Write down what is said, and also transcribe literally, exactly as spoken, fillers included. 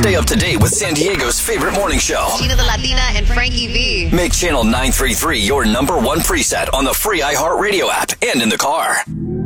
Stay up to date with San Diego's favorite morning show. Gina the Latina and Frankie V. Make Channel nine three three your number one preset on the free iHeartRadio app and in the car.